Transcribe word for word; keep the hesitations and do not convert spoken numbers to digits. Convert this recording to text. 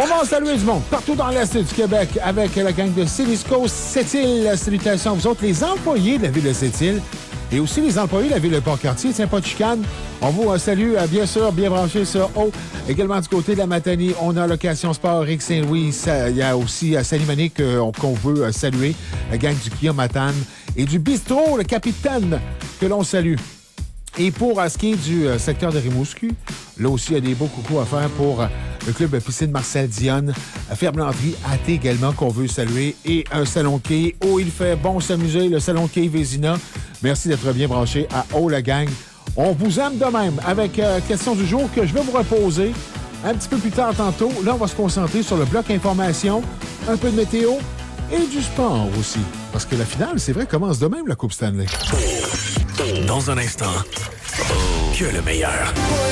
va saluer du monde partout dans l'Est du Québec avec la gang de Célisco Sept-Îles. Salutations à vous autres, les employés de la ville de Sept-Îles et aussi les employés de la ville de Port-Cartier. Tiens, pas de chicane. On vous salue, bien sûr, bien branché sur haut. Également du côté de la Matanie, on a Location Sport Rick Saint-Louis. Il y a aussi Salimanique qu'on veut saluer. La gang du Kia Matane et du Bistrot, le Capitaine, que l'on salue. Et pour ce qui est du secteur de Rimouski, là aussi, il y a des beaux coucous à faire pour le club piscine Marcel Dionne, Ferblanterie, A T également, qu'on veut saluer, et un salon quai où il fait bon s'amuser, le salon quai Vézina. Merci d'être bien branché à haut la gang. On vous aime de même avec euh, question du jour que je vais vous reposer un petit peu plus tard tantôt. Là, on va se concentrer sur le bloc information, un peu de météo et du sport aussi. Parce que la finale, c'est vrai, commence de même la Coupe Stanley. Dans un instant, que le meilleur.